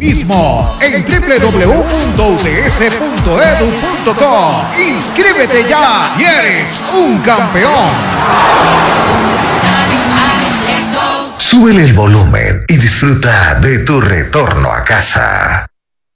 mismo en www.uts.edu.co. Inscríbete ya y eres un campeón. Súbele el volumen y disfruta de tu retorno a casa.